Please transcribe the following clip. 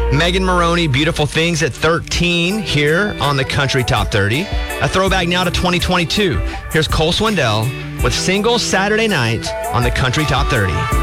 Megan Maroney, Beautiful Things at 13 here on the Country Top 30. A throwback now to 2022. Here's Cole Swindell with Single Saturday Night on the Country Top 30.